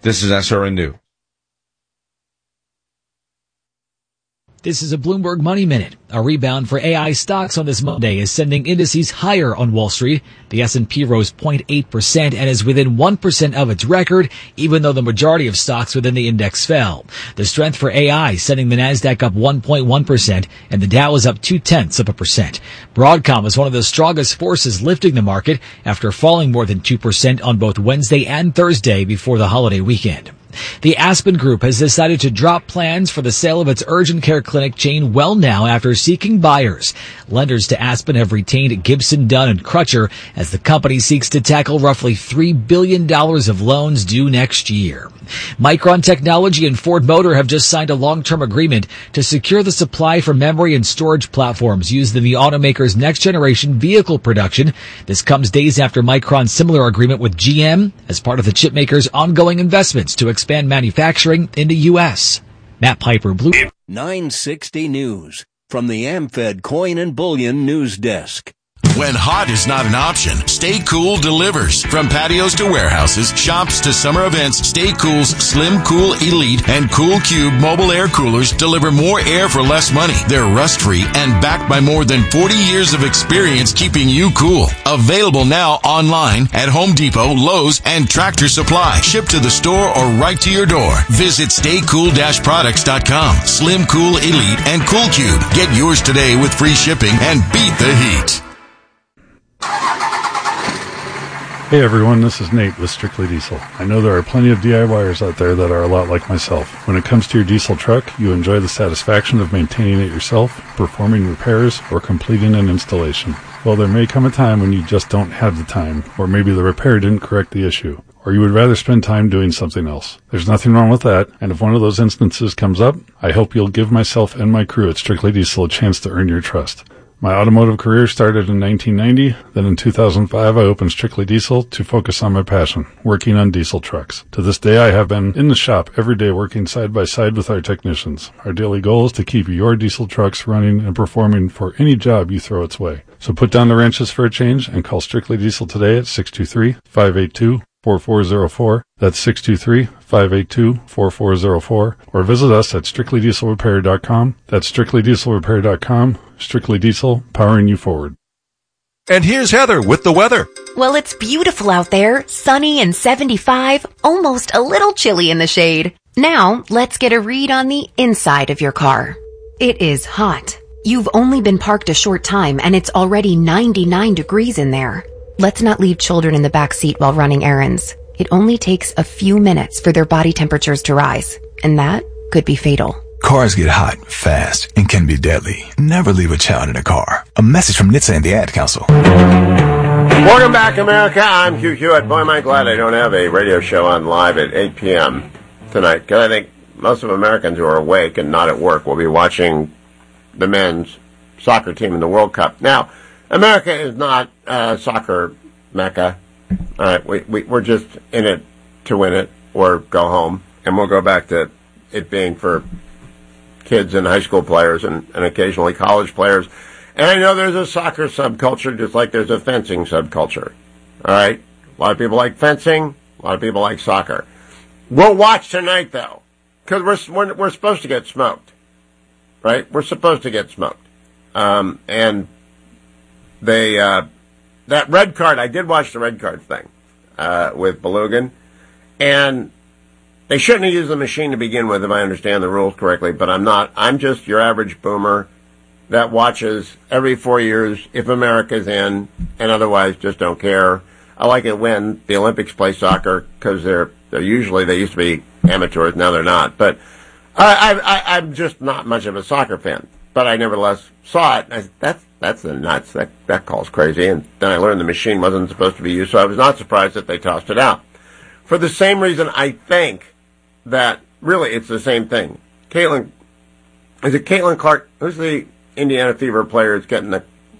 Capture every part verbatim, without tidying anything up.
This is S R N News. This is a Bloomberg Money Minute. A rebound for A I stocks on this Monday is sending indices higher on Wall Street. The S and P rose zero point eight percent and is within one percent of its record, even though the majority of stocks within the index fell. The strength for A I sending the Nasdaq up one point one percent and the Dow was up two-tenths of a percent. Broadcom was one of the strongest forces lifting the market after falling more than two percent on both Wednesday and Thursday before the holiday weekend. The Aspen Group has decided to drop plans for the sale of its urgent care clinic chain WellNow after seeking buyers. Lenders to Aspen have retained Gibson, Dunn and Crutcher as the company seeks to tackle roughly three billion dollars of loans due next year. Micron Technology and Ford Motor have just signed a long-term agreement to secure the supply for memory and storage platforms used in the automaker's next-generation vehicle production. This comes days after Micron's similar agreement with G M as part of the chipmaker's ongoing investments to expand manufacturing in the U S. Matt Piper, Blue. nine sixty News from the AmFed Coin and Bullion News Desk. When hot is not an option, Stay Cool delivers. From patios to warehouses, shops to summer events, Stay Cool's Slim Cool Elite and Cool Cube mobile air coolers deliver more air for less money. They're rust-free and backed by more than forty years of experience keeping you cool. Available now online at Home Depot, Lowe's, and Tractor Supply. Shipped to the store or right to your door. Visit stay cool dash products dot com. Slim Cool Elite and Cool Cube. Get yours today with free shipping and beat the heat. Hey everyone, this is Nate with Strictly Diesel. I know there are plenty of DIYers out there that are a lot like myself. When it comes to your diesel truck, you enjoy the satisfaction of maintaining it yourself, performing repairs, or completing an installation. Well, there may come a time when you just don't have the time, or maybe the repair didn't correct the issue, or you would rather spend time doing something else. There's nothing wrong with that, and if one of those instances comes up, I hope you'll give myself and my crew at Strictly Diesel a chance to earn your trust. My automotive career started in nineteen ninety. Then in two thousand five, I opened Strictly Diesel to focus on my passion, working on diesel trucks. To this day, I have been in the shop every day working side by side with our technicians. Our daily goal is to keep your diesel trucks running and performing for any job you throw its way. So put down the wrenches for a change and call Strictly Diesel today at six two three, five eight two, four four zero four. That's six two three, five eight two, four four zero four. Or visit us at strictly diesel repair dot com. That's strictly diesel repair dot com. Strictly Diesel, powering you forward. And here's Heather with the weather. Well, it's beautiful out there, sunny and seventy-five, almost a little chilly in the shade. Now, let's get a read on the inside of your car. It is hot. You've only been parked a short time and it's already ninety-nine degrees in there. Let's not leave children in the back seat while running errands. It only takes a few minutes for their body temperatures to rise, and that could be fatal. Cars get hot, fast, and can be deadly. Never leave a child in a car. A message from N H T S A and the Ad Council. Welcome back, America. I'm Hugh Hewitt. Boy, am I glad I don't have a radio show on live at eight p.m. tonight, because I think most of Americans who are awake and not at work will be watching the men's soccer team in the World Cup. Now, America is not a soccer mecca. All right, we, we, we're just in it to win it or go home, and we'll go back to it being for kids and high school players and, and occasionally college players. And I know there's a soccer subculture just like there's a fencing subculture. All right? A lot of people like fencing. A lot of people like soccer. We'll watch tonight, though, because we're, we're, we're supposed to get smoked. Right? We're supposed to get smoked. Um, and they, uh, that red card, I did watch the red card thing uh, with Belugan. And they shouldn't have used the machine to begin with, if I understand the rules correctly, but I'm not. I'm just your average boomer that watches every four years if America's in, and otherwise just don't care. I like it when the Olympics play soccer, because they're, they're usually, they used to be amateurs, now they're not. But I, I, I'm just not much of a soccer fan. But I nevertheless saw it, and I said, that's, that's the nuts. That, that call's crazy. And then I learned the machine wasn't supposed to be used, so I was not surprised that they tossed it out. For the same reason, I think that really it's the same thing. Caitlin, is it Caitlin Clark? Who's the Indiana Fever player that's getting the,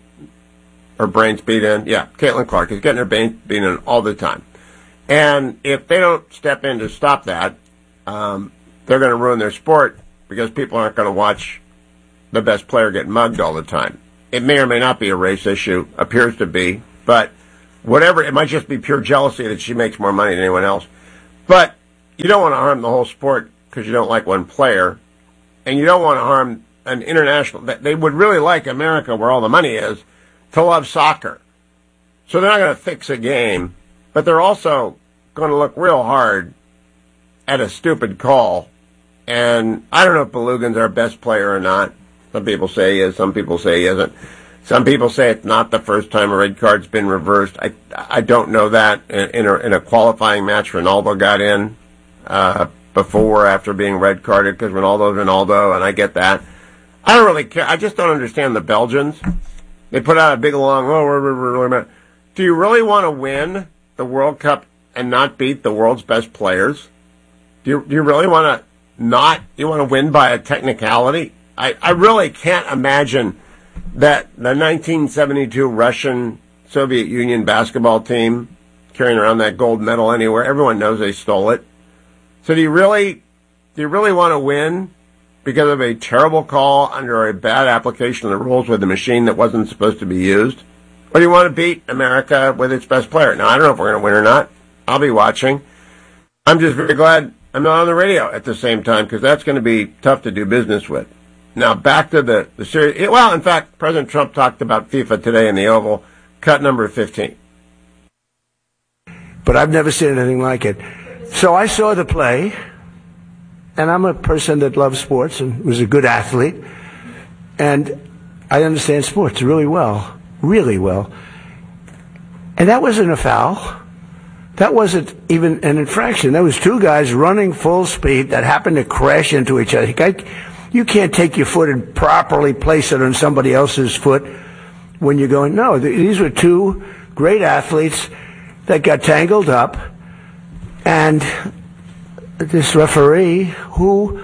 her brains beat in? Yeah, Caitlin Clark is getting her brains beat in all the time. And if they don't step in to stop that, um, they're going to ruin their sport, because people aren't going to watch the best player get mugged all the time. It may or may not be a race issue, appears to be, but whatever, it might just be pure jealousy that she makes more money than anyone else. But you don't want to harm the whole sport because you don't like one player, and you don't want to harm an international. They would really like America, where all the money is, to love soccer. So they're not going to fix a game, but they're also going to look real hard at a stupid call. And I don't know if Belugin's our best player or not. Some people say he is, some people say he isn't. Some people say it's not the first time a red card's been reversed. I I don't know that. In, in, a, in a qualifying match, Ronaldo got in uh, before or after being red carded, because Ronaldo's Ronaldo, and I get that. I don't really care. I just don't understand the Belgians. They put out a big long, oh, we're, we're really mad. Do you really want to win the World Cup and not beat the world's best players? Do you, do you really want to not, you want to win by a technicality? I, I really can't imagine that the nineteen seventy-two Russian Soviet Union basketball team carrying around that gold medal anywhere. Everyone knows they stole it. So do you really, do you really want to win because of a terrible call under a bad application of the rules with a machine that wasn't supposed to be used? Or do you want to beat America with its best player? Now, I don't know if we're going to win or not. I'll be watching. I'm just very glad I'm not on the radio at the same time, because that's going to be tough to do business with. Now, back to the, the series. Well, in fact, President Trump talked about FIFA today in the Oval, cut number fifteen. But I've never seen anything like it. So I saw the play, and I'm a person that loves sports and was a good athlete, and I understand sports really well, really well. And that wasn't a foul. That wasn't even an infraction. That was two guys running full speed that happened to crash into each other. You can't take your foot and properly place it on somebody else's foot when you're going, no, these were two great athletes that got tangled up, and this referee, who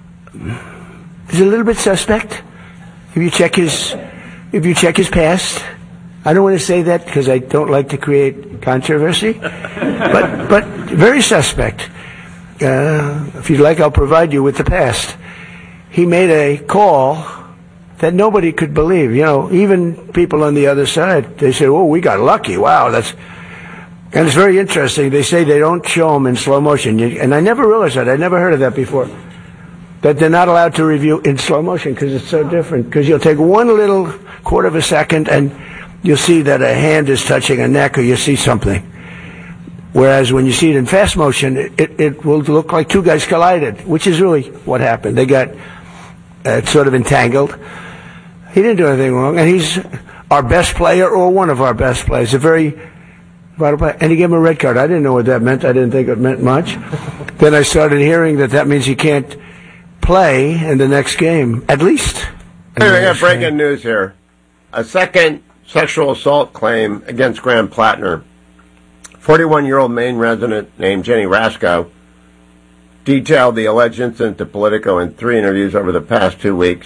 is a little bit suspect, if you check his, if you check his past. I don't want to say that because I don't like to create controversy, but but very suspect. Uh, if you'd like, I'll provide you with the past. He made a call that nobody could believe. You know, even people on the other side, they say, "Oh, we got lucky. Wow, that's." And it's very interesting. They say they don't show them in slow motion, and I never realized that. I never heard of that before. That they're not allowed to review in slow motion because it's so different. Because you'll take one little quarter of a second and you'll see that a hand is touching a neck, or you see something. Whereas when you see it in fast motion, it, it will look like two guys collided, which is really what happened. They got uh, sort of entangled. He didn't do anything wrong, and he's our best player or one of our best players. A very vital player. And he gave him a red card. I didn't know what that meant. I didn't think it meant much. Then I started hearing that that means he can't play in the next game, at least. Anyway, I got breaking news here. A second sexual assault claim against Graham Plattner. forty-one-year-old Maine resident named Jenny Rasco detailed the alleged incident to Politico in three interviews over the past two weeks,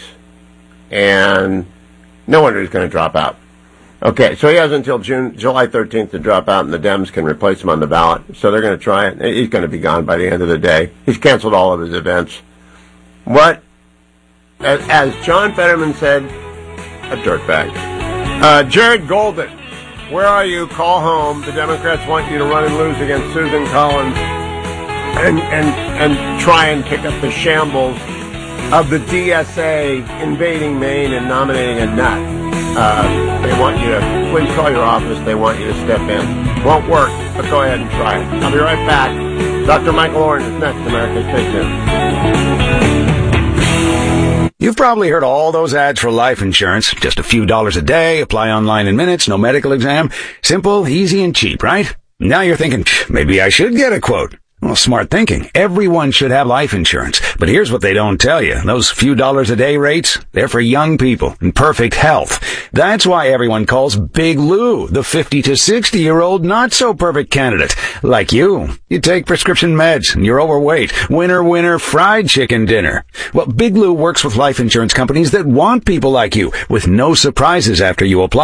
and no wonder he's going to drop out. Okay, so he has until June, July thirteenth to drop out, and the Dems can replace him on the ballot. So they're going to try it. He's going to be gone by the end of the day. He's canceled all of his events. What, as, as John Fetterman said, a dirtbag. Uh, Jared Golden, where are you? Call home. The Democrats want you to run and lose against Susan Collins and, and, and try and pick up the shambles of the D S A invading Maine and nominating a nut. Uh, they want you to, please call your office. They want you to step in. Won't work, but go ahead and try it. I'll be right back. Doctor Michael Oren is next. America, stay tuned. You've probably heard all those ads for life insurance. Just a few dollars a day, apply online in minutes, no medical exam. Simple, easy, and cheap, right? Now you're thinking, maybe I should get a quote. Well, smart thinking. Everyone should have life insurance. But here's what they don't tell you. Those few dollars a day rates, they're for young people in perfect health. That's why everyone calls Big Lou the fifty to sixty year old not so perfect candidate. Like you. You take prescription meds and you're overweight. Winner, winner, fried chicken dinner. Well, Big Lou works with life insurance companies that want people like you with no surprises after you apply.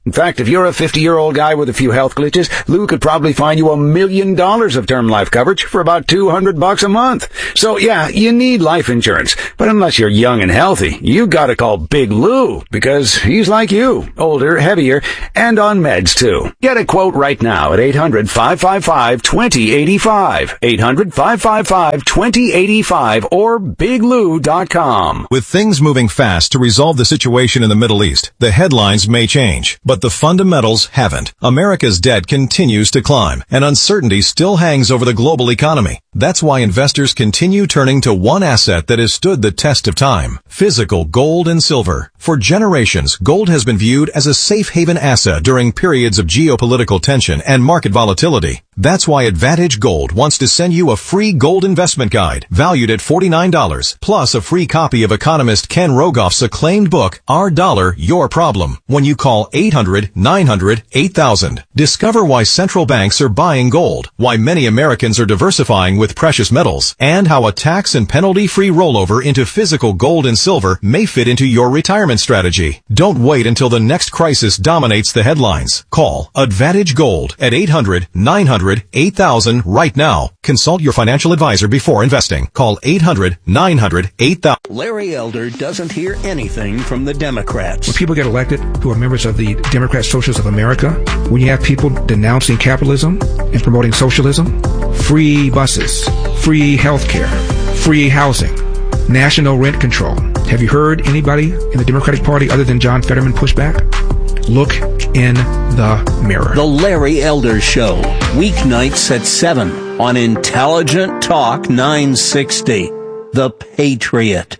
In fact, if you're a fifty-year-old guy with a few health glitches, Lou could probably find you a million dollars of term life coverage for about two hundred bucks a month. So yeah, you need life insurance. But unless you're young and healthy, you gotta call Big Lou, because he's like you, older, heavier, and on meds too. Get a quote right now at eight hundred, five five five, two zero eight five, eight hundred, five five five, two zero eight five, or big lou dot com. With things moving fast to resolve the situation in the Middle East, the headlines may change, but the fundamentals haven't. America's debt continues to climb, and uncertainty still hangs over the global economy. That's why investors continue turning to one asset that has stood the test of time: physical gold and silver. For generations, gold has been viewed as a safe haven asset during periods of geopolitical tension and market volatility. That's why Advantage Gold wants to send you a free gold investment guide valued at forty-nine dollars, plus a free copy of economist Ken Rogoff's acclaimed book, Our Dollar, Your Problem, when you call eight hundred, nine hundred, eight thousand. Discover why central banks are buying gold, why many Americans are diversifying with precious metals, and how a tax and penalty-free rollover into physical gold and silver may fit into your retirement strategy. Don't wait until the next crisis dominates the headlines. Call Advantage Gold at eight hundred, nine hundred, eight thousand right now. Consult your financial advisor before investing. Call eight hundred, nine hundred, eight thousand. Larry Elder doesn't hear anything from the Democrats. When people get elected who are members of the Democrat Socialists of America, when you have people denouncing capitalism and promoting socialism, free buses, free health care, free housing, national rent control. Have you heard anybody in the Democratic Party other than John Fetterman push back? Look in the mirror. The Larry Elder Show, weeknights at seven on Intelligent Talk nine sixty. The Patriot.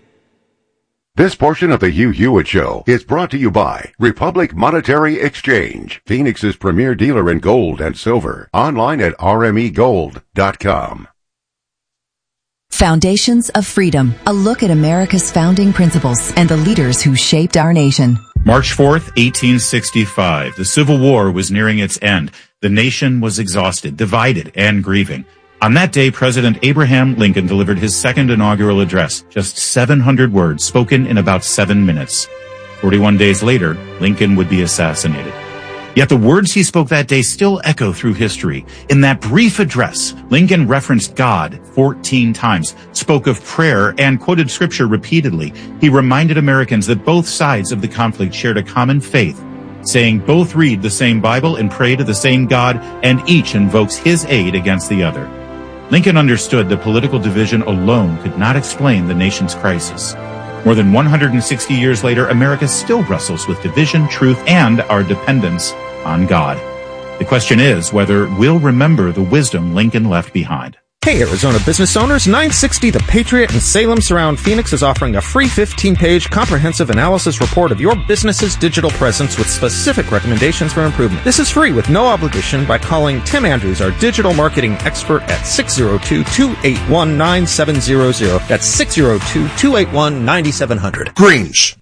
This portion of the Hugh Hewitt Show is brought to you by Republic Monetary Exchange, Phoenix's premier dealer in gold and silver. Online at r m e gold dot com. Foundations of Freedom, a look at America's founding principles and the leaders who shaped our nation. March fourth, eighteen sixty-five. The Civil War was nearing its end. The nation was exhausted, divided, and grieving. On that day, President Abraham Lincoln delivered his second inaugural address, just seven hundred words spoken in about seven minutes. forty-one days later, Lincoln would be assassinated. Yet the words he spoke that day still echo through history. In that brief address, Lincoln referenced God fourteen times, spoke of prayer, and quoted scripture repeatedly. He reminded Americans that both sides of the conflict shared a common faith, saying both read the same Bible and pray to the same God, and each invokes his aid against the other. Lincoln understood that political division alone could not explain the nation's crisis. More than one hundred sixty years later, America still wrestles with division, truth, and our dependence on God. The question is whether we'll remember the wisdom Lincoln left behind. Hey, Arizona business owners, nine sixty The Patriot in Salem Surround Phoenix is offering a free fifteen-page comprehensive analysis report of your business's digital presence with specific recommendations for improvement. This is free with no obligation by calling Tim Andrews, our digital marketing expert, at six oh two, two eight one, nine seven zero zero. That's six oh two, two eight one, nine seven zero zero. Greens.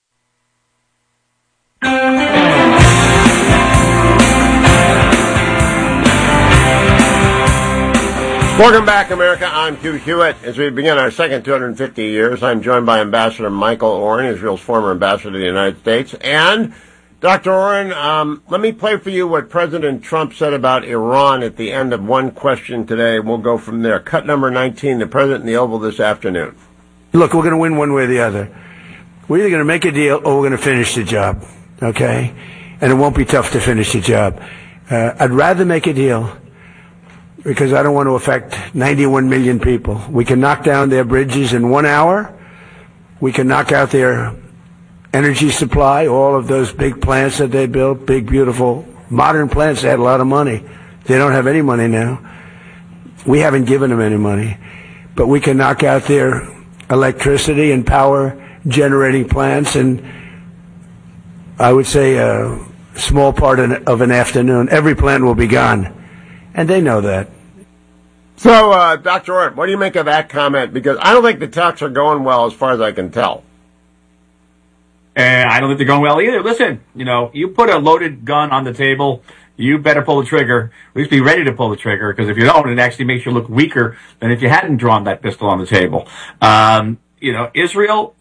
Welcome back, America. I'm Hugh Hewitt. As we begin our second two hundred fifty years, I'm joined by Ambassador Michael Oren, Israel's former ambassador to the United States. And, Doctor Oren, um, let me play for you what President Trump said about Iran at the end of one question today. We'll go from there. Cut number nineteen, the President in the Oval this afternoon. Look, we're going to win one way or the other. We're either going to make a deal or we're going to finish the job, okay? And it won't be tough to finish the job. Uh, I'd rather make a deal, because I don't want to affect ninety-one million people. We can knock down their bridges in one hour. We can knock out their energy supply, all of those big plants that they built, big, beautiful, modern plants. They had a lot of money. They don't have any money now. We haven't given them any money. But we can knock out their electricity and power generating plants in, I would say, a small part of an afternoon. Every plant will be gone. And they know that. So, uh, Doctor Oren, what do you make of that comment? Because I don't think the talks are going well as far as I can tell. And I don't think they're going well either. Listen, you know, you put a loaded gun on the table, you better pull the trigger. At least be ready to pull the trigger, because if you don't, it actually makes you look weaker than if you hadn't drawn that pistol on the table. Um, you know, Israel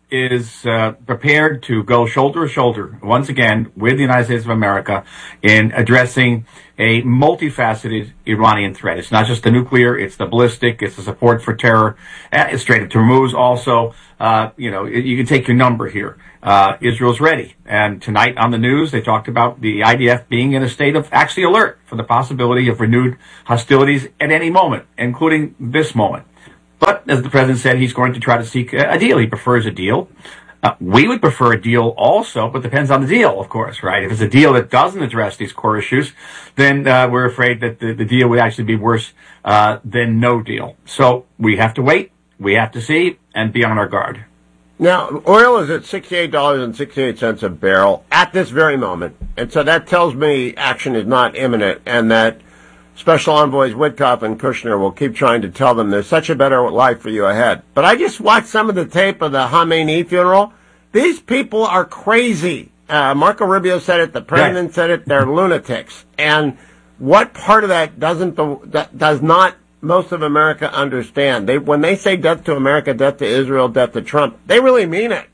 is uh, prepared to go shoulder to shoulder, once again, with the United States of America in addressing a multifaceted Iranian threat. It's not just the nuclear, it's the ballistic, it's the support for terror, uh, it's straight up to Hormuz also. Uh, you know, you can take your number here. Uh, Israel's ready. And tonight on the news, they talked about the I D F being in a state of actually alert for the possibility of renewed hostilities at any moment, including this moment. But, as the president said, he's going to try to seek a deal. He prefers a deal. Uh, we would prefer a deal also, but depends on the deal, of course, right? If it's a deal that doesn't address these core issues, then uh, we're afraid that the, the deal would actually be worse uh, than no deal. So we have to wait, we have to see, and be on our guard. Now, oil is at sixty-eight dollars and sixty-eight cents a barrel at this very moment. And so that tells me action is not imminent and that Special Envoys Witkoff and Kushner will keep trying to tell them there's such a better life for you ahead. But I just watched some of the tape of the Khamenei funeral. These people are crazy. Uh, Marco Rubio said it. The president said it. They're lunatics. And what part of that doesn't that does not most of America understand? They when they say death to America, death to Israel, death to Trump, they really mean it.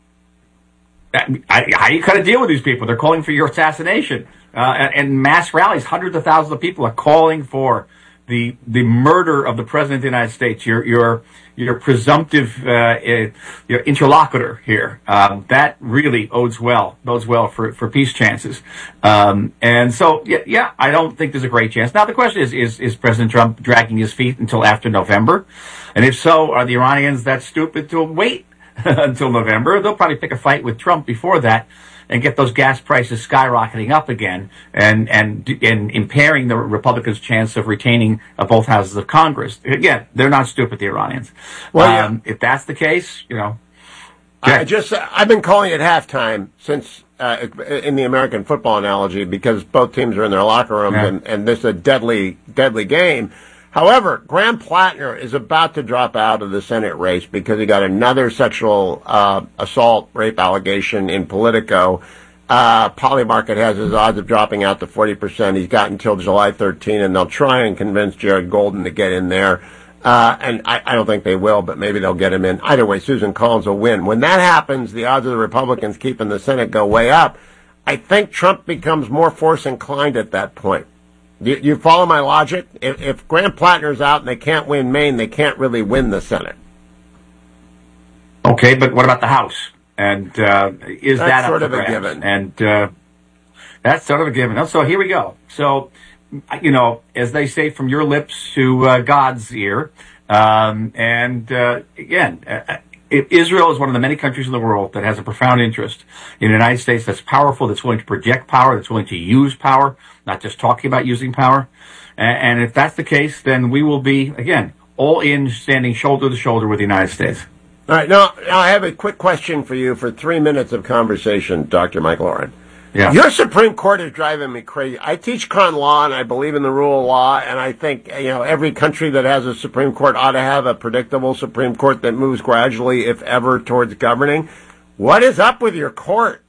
I, how you cut a deal with these people? They're calling for your assassination. Uh, and, and mass rallies, hundreds of thousands of people are calling for the the murder of the president of the United States, your your your presumptive uh, your interlocutor here. Um, that really bodes well, bodes well for, for peace chances. Um, and so, yeah, yeah, I don't think there's a great chance. Now, the question is, is, is President Trump dragging his feet until after November? And if so, are the Iranians that stupid to wait until November? They'll probably pick a fight with Trump before that and get those gas prices skyrocketing up again and, and, and impairing the Republicans' chance of retaining uh, both houses of Congress. Again, they're not stupid, the Iranians. Well, um, yeah. If that's the case, you know. I just, I've been calling it halftime since, uh, in the American football analogy, because both teams are in their locker rooms yeah. and, and this is a deadly, deadly game. However, Graham Plattner is about to drop out of the Senate race because he got another sexual uh, assault, rape allegation in Politico. Uh, Polymarket has his odds of dropping out to forty percent. He's got until July thirteenth, and they'll try and convince Jared Golden to get in there. Uh, and I, I don't think they will, but maybe they'll get him in. Either way, Susan Collins will win. When that happens, the odds of the Republicans keeping the Senate go way up. I think Trump becomes more force inclined at that point. Do you, you follow my logic? If, if Graham Plattner's out and they can't win Maine, they can't really win the Senate. Okay, but what about the House? And uh, is that's that sort up of for a grabs? given? And uh, that's sort of a given. So here we go. So, you know, as they say, from your lips to uh, God's ear. Um, and uh, again, uh, Israel is one of the many countries in the world that has a profound interest in the United States that's powerful, that's willing to project power, that's willing to use power, not just talking about using power. And, and if that's the case, then we will be, again, all in, standing shoulder to shoulder with the United States. All right. Now, now I have a quick question for you for three minutes of conversation, Doctor Michael Oren. Yeah. Your Supreme Court is driving me crazy. I teach con law, and I believe in the rule of law, and I think, you know, every country that has a Supreme Court ought to have a predictable Supreme Court that moves gradually, if ever, towards governing. What is up with your court?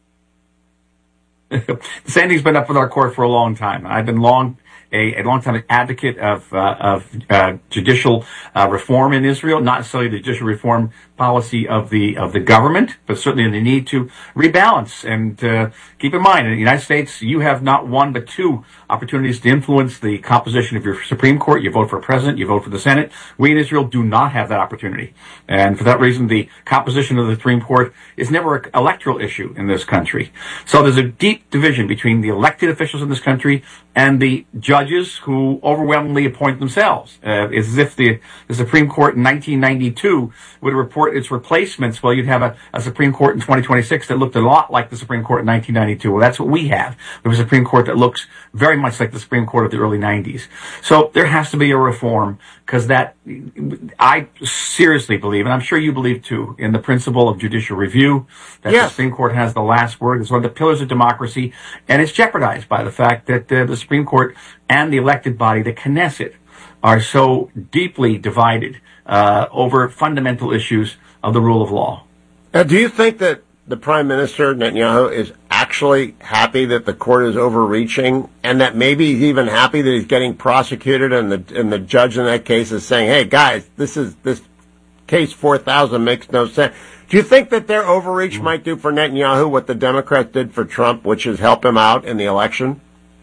The same thing's been up with our court for a long time. I've been long a, a long-time advocate of uh, of uh, judicial uh, reform in Israel, not necessarily the judicial reform policy of the of the government, but certainly the need to rebalance. And uh, keep in mind, in the United States, you have not one but two opportunities to influence the composition of your Supreme Court. You vote for a president, you vote for the Senate. We in Israel do not have that opportunity. And for that reason, the composition of the Supreme Court is never an electoral issue in this country. So there's a deep division between the elected officials in this country and the judges who overwhelmingly appoint themselves. Uh, it's as if the, the Supreme Court in nineteen ninety-two would report its replacements. Well, you'd have a, a Supreme Court in twenty twenty-six that looked a lot like the Supreme Court in nineteen ninety-two. Well, that's what we have. We have a Supreme Court that looks very much like the Supreme Court of the early nineties. So there has to be a reform, because that, I seriously believe, and I'm sure you believe too, in the principle of judicial review, that yes. the Supreme Court has the last word. It's one of the pillars of democracy, and it's jeopardized by the fact that uh, the Supreme Court and the elected body, the Knesset, are so deeply divided uh, over fundamental issues of the rule of law. Now, do you think that the Prime Minister, Netanyahu, is actually happy that the court is overreaching, and that maybe he's even happy that he's getting prosecuted, and the and the judge in that case is saying, "Hey, guys, this is this case four thousand makes no sense. Do you think that their overreach might do for Netanyahu what the Democrats did for Trump, which is help him out in the election?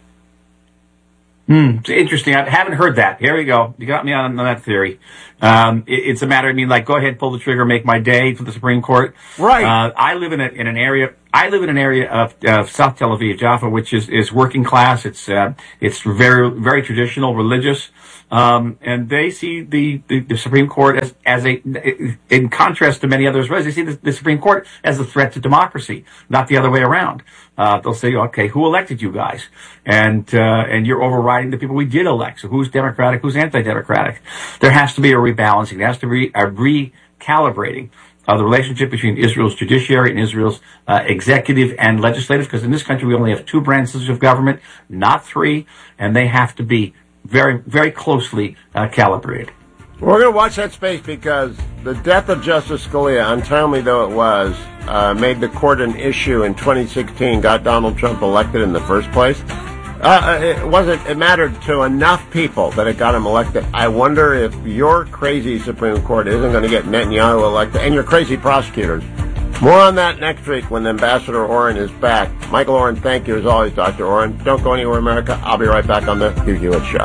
Hmm, it's interesting. I haven't heard that. Here we go. You got me on, on that theory. Um, it, it's a matter of, I mean, like, go ahead, pull the trigger, make my day for the Supreme Court. Right. Uh, I live in a, in an area, I live in an area of, of South Tel Aviv, Jaffa, which is, is working class. It's, uh, it's very, very traditional, religious. Um, and they see the, the, the Supreme Court as, as a, in contrast to many others, they see the, the Supreme Court as a threat to democracy, not the other way around. Uh, they'll say, okay, who elected you guys? And, uh, and you're overriding the people we did elect. So who's Democratic, who's anti-Democratic? There has to be a rebalancing. There has to be a recalibrating of the relationship between Israel's judiciary and Israel's uh, executive and legislative, because in this country we only have two branches of government, not three, and they have to be very, very closely uh, calibrated. We're going to watch that space because the death of Justice Scalia, untimely though it was, uh, made the court an issue in twenty sixteen, got Donald Trump elected in the first place. Uh, it wasn't, it mattered to enough people that it got him elected. I wonder if your crazy Supreme Court isn't going to get Netanyahu elected, and your crazy prosecutors. More on that next week when Ambassador Oren is back. Michael Oren, thank you as always, Doctor Oren. Don't go anywhere, America. I'll be right back on the Hugh Hewitt Show.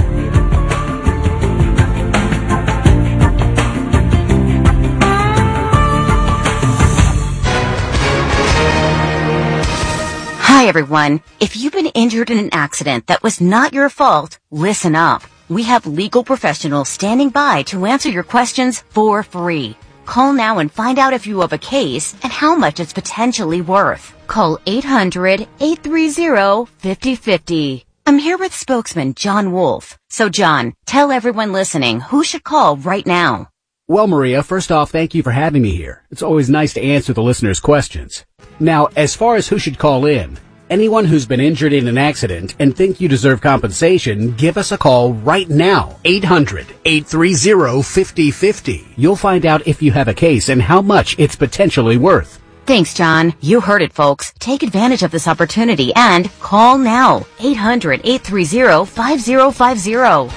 Hi, everyone. If you've been injured in an accident that was not your fault, listen up. We have legal professionals standing by to answer your questions for free. Call now and find out if you have a case and how much it's potentially worth. Call eight hundred, eight three zero, five zero five zero. I'm here with spokesman John Wolf. So, John, tell everyone listening who should call right now. Well, Maria, first off, thank you for having me here. It's always nice to answer the listeners' questions. Now, as far as who should call in, anyone who's been injured in an accident and think you deserve compensation, give us a call right now. eight hundred, eight three zero, five zero five zero. You'll find out if you have a case and how much it's potentially worth. Thanks, John. You heard it, folks. Take advantage of this opportunity and call now. eight hundred, eight three zero, five zero five zero.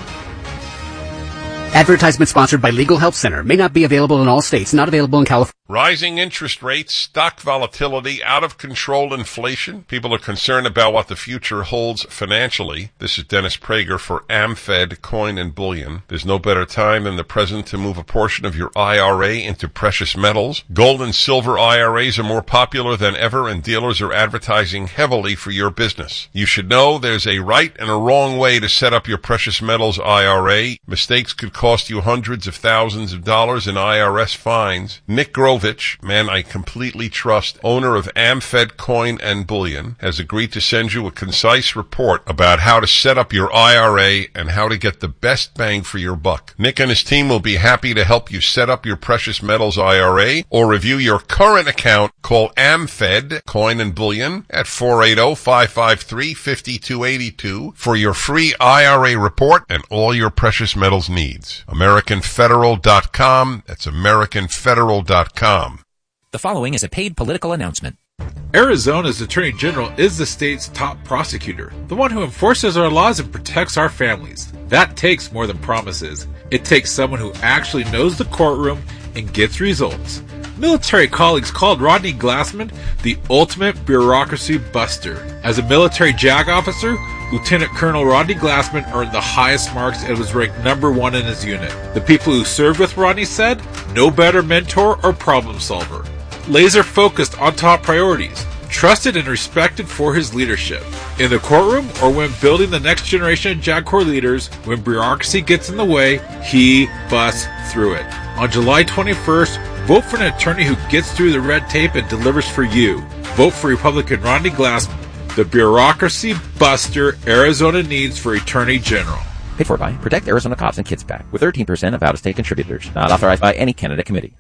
Advertisement sponsored by Legal Help Center. May not be available in all states. Not available in California. Rising interest rates, stock volatility, out of control inflation. People are concerned about what the future holds financially. This is Dennis Prager for AmFed Coin and Bullion. There's no better time than the present to move a portion of your I R A into precious metals. Gold and silver I R As are more popular than ever, and dealers are advertising heavily for your business. You should know there's a right and a wrong way to set up your precious metals I R A. Mistakes could cost you hundreds of thousands of dollars in I R S fines. Nick Grovich, man I completely trust, owner of AmFed Coin and Bullion, has agreed to send you a concise report about how to set up your I R A and how to get the best bang for your buck. Nick and his team will be happy to help you set up your precious metals I R A or review your current account. Call AmFed Coin and Bullion at four eight zero, five five three, five two eight two for your free I R A report and all your precious metals needs. American Federal dot com. That's American Federal dot com. The following is a paid political announcement. Arizona's Attorney General is the state's top prosecutor, the one who enforces our laws and protects our families. That takes more than promises. It takes someone who actually knows the courtroom and gets results. Military colleagues called Rodney Glassman the ultimate bureaucracy buster. As a military JAG officer, Lieutenant Colonel Rodney Glassman earned the highest marks and was ranked number one in his unit. The people who served with Rodney said, no better mentor or problem solver. Laser focused on top priorities, trusted and respected for his leadership. In the courtroom or when building the next generation of JAG Corps leaders, when bureaucracy gets in the way, he busts through it. On July twenty-first, vote for an attorney who gets through the red tape and delivers for you. Vote for Republican Rodney Glassman, the bureaucracy buster Arizona needs for Attorney General. Paid for by Protect Arizona Cops and Kids PAC with thirteen percent of out-of-state contributors. Not authorized by any candidate committee.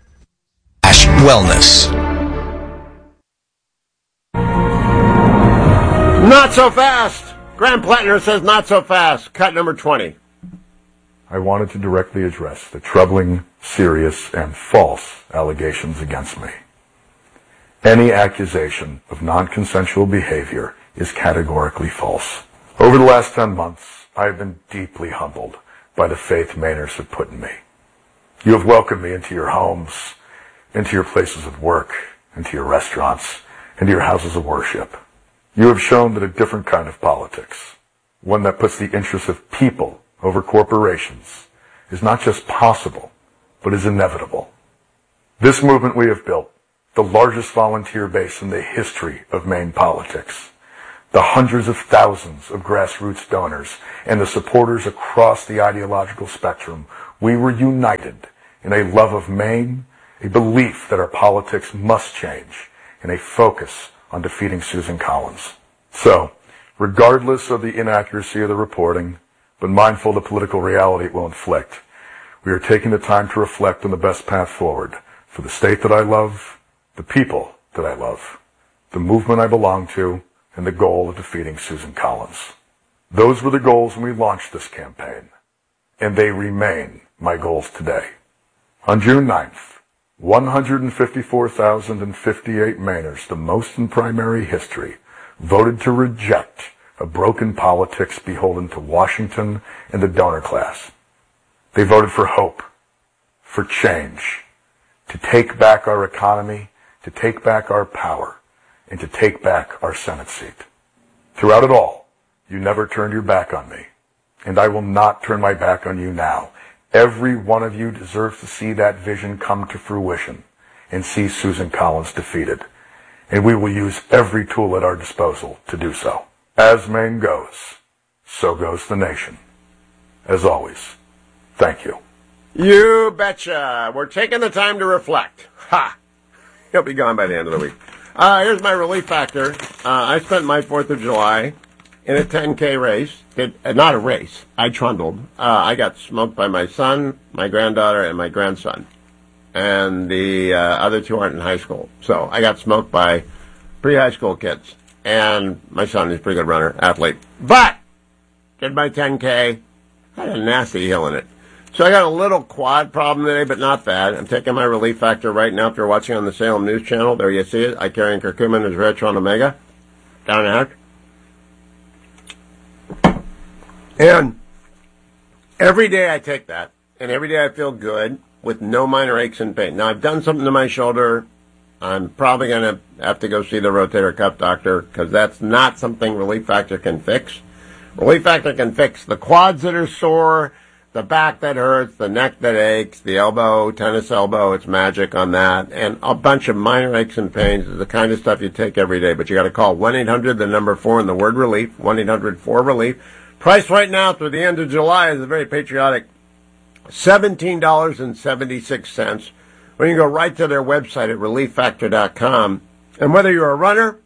Ash Wellness. Not so fast! Graham Plattner says not so fast. Cut number twenty. I wanted to directly address the troubling, serious, and false allegations against me. Any accusation of non-consensual behavior is categorically false. Over the last ten months, I have been deeply humbled by the faith Mainers have put in me. You have welcomed me into your homes, into your places of work, into your restaurants, into your houses of worship. You have shown that a different kind of politics, one that puts the interests of people over corporations, is not just possible, but is inevitable. This movement we have built, the largest volunteer base in the history of Maine politics, the hundreds of thousands of grassroots donors, and the supporters across the ideological spectrum, we were united in a love of Maine, a belief that our politics must change, and a focus on defeating Susan Collins. So, regardless of the inaccuracy of the reporting, but mindful of the political reality it will inflict, we are taking the time to reflect on the best path forward for the state that I love, the people that I love, the movement I belong to, and the goal of defeating Susan Collins. Those were the goals when we launched this campaign, and they remain my goals today. On June ninth, one hundred fifty-four thousand fifty-eight Mainers, the most in primary history, voted to reject a broken politics beholden to Washington and the donor class. They voted for hope, for change, to take back our economy, to take back our power, and to take back our Senate seat. Throughout it all, you never turned your back on me, and I will not turn my back on you now. Every one of you deserves to see that vision come to fruition and see Susan Collins defeated, and we will use every tool at our disposal to do so. As Maine goes, so goes the nation. As always, thank you. You betcha. We're taking the time to reflect. Ha! He'll be gone by the end of the week. Uh, here's my relief factor. Uh, I spent my fourth of July in a ten K race. It, uh, not a race. I trundled. Uh, I got smoked by my son, my granddaughter, and my grandson. And the uh, other two aren't in high school. So I got smoked by pre-high school kids. And my son is a pretty good runner, athlete. But did my ten K. Had a nasty hill in it. So I got a little quad problem today, but not bad. I'm taking my relief factor right now after watching on the Salem News Channel. There you see it. I carry in curcumin as Retron Omega. Down and out. And every day I take that, and every day I feel good with no minor aches and pain. Now, I've done something to my shoulder. I'm probably going to have to go see the rotator cuff doctor because that's not something Relief Factor can fix. Relief Factor can fix the quads that are sore, the back that hurts, the neck that aches, the elbow, tennis elbow, it's magic on that, and a bunch of minor aches and pains is the kind of stuff you take every day. But you got to call one eight hundred, the number four, and the word relief, one eight hundred four relief. Price right now through the end of July is a very patriotic seventeen dollars and seventy-six cents. When you go right to their website at relief factor dot com, and whether you're a runner,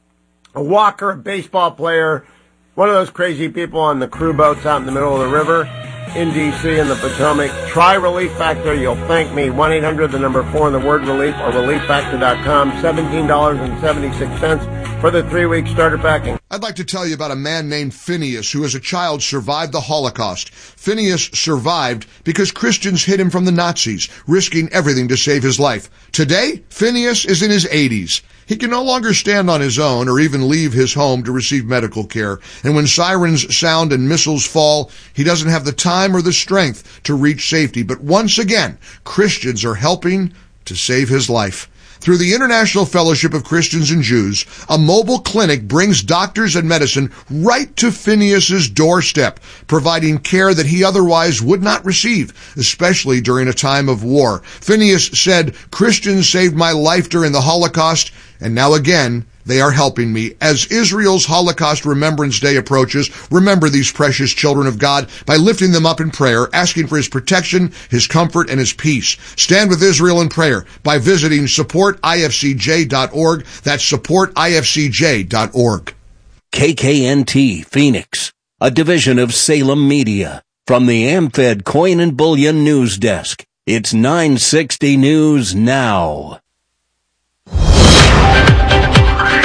a walker, a baseball player, one of those crazy people on the crew boats out in the middle of the river in D C and the Potomac, try Relief Factor. You'll thank me. one eight hundred, the number four, and the word relief, or relief factor dot com, seventeen dollars and seventy-six cents for the three-week starter packing. I'd like to tell you about a man named Phineas who as a child survived the Holocaust. Phineas survived because Christians hid him from the Nazis, risking everything to save his life. Today, Phineas is in his eighties. He can no longer stand on his own or even leave his home to receive medical care. And when sirens sound and missiles fall, he doesn't have the time or the strength to reach safety. But once again, Christians are helping to save his life. Through the International Fellowship of Christians and Jews, a mobile clinic brings doctors and medicine right to Phineas's doorstep, providing care that he otherwise would not receive, especially during a time of war. Phineas said, "Christians saved my life during the Holocaust, and now again, they are helping me." As Israel's Holocaust Remembrance Day approaches, remember these precious children of God by lifting them up in prayer, asking for his protection, his comfort, and his peace. Stand with Israel in prayer by visiting support I F C J dot org. That's support I F C J dot org. K K N T Phoenix, a division of Salem Media. From the AmFed Coin and Bullion News Desk, it's nine sixty News Now.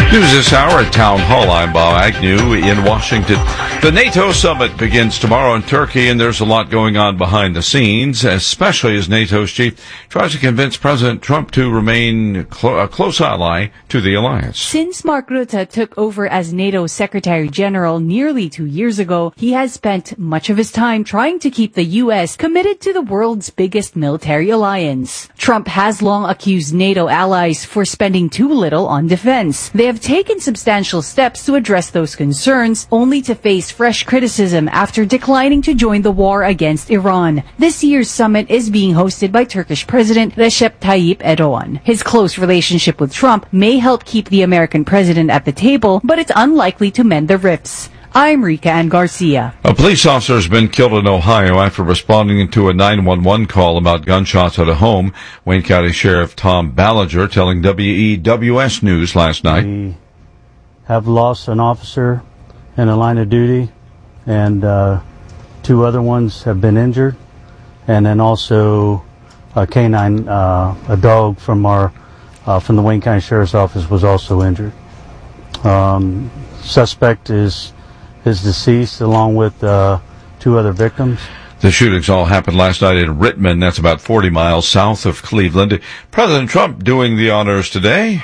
News this hour at Town Hall. I'm Bob Agnew in Washington. The NATO summit begins tomorrow in Turkey, and there's a lot going on behind the scenes, especially as NATO's chief tries to convince President Trump to remain clo- a close ally to the alliance. Since Mark Rutte took over as NATO Secretary General nearly two years ago, he has spent much of his time trying to keep the U S committed to the world's biggest military alliance. Trump has long accused NATO allies for spending too little on defense. They have taken substantial steps to address those concerns, only to face fresh criticism after declining to join the war against Iran. This year's summit is being hosted by Turkish President Recep Tayyip Erdogan. His close relationship with Trump may help keep the American president at the table, but it's unlikely to mend the rifts. I'm Rika Ann Garcia. A police officer has been killed in Ohio after responding to a nine one one call about gunshots at a home. Wayne County Sheriff Tom Ballinger telling W E W S News last night. We have lost an officer in the line of duty, and uh, two other ones have been injured. And then also a canine, uh, a dog from our uh, from the Wayne County Sheriff's Office was also injured. Um, suspect is is deceased along with uh, two other victims. The shootings all happened last night in Rittman. That's about forty miles south of Cleveland. President Trump doing the honors today